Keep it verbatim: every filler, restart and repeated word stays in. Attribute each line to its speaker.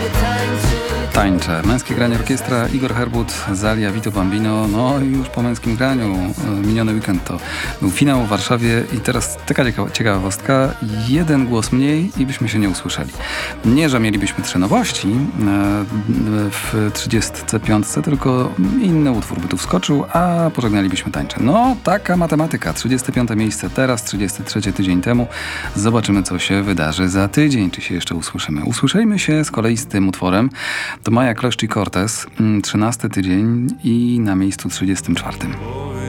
Speaker 1: Tańczę. Męskie granie orkiestra, Igor Herbut, Zalia, Vito Bambino. No i już po męskim graniu miniony weekend to był finał w Warszawie i teraz taka ciekawa, ciekawostka. Jeden głos mniej i byśmy się nie usłyszeli. Nie, że mielibyśmy trzy nowości w trzydziestce piątce, tylko inny utwór by tu wskoczył, a pożegnalibyśmy tańczę. No, taka matematyka. trzydzieste piąte miejsce teraz, trzydziesty trzeci tydzień temu. Zobaczymy, co się wydarzy za tydzień, czy się jeszcze usłyszymy. Usłyszeliśmy się z kolei z tym utworem. To Maja Kloszcz i Cortez, trzynasty tydzień i na miejscu trzydziestym czwartym.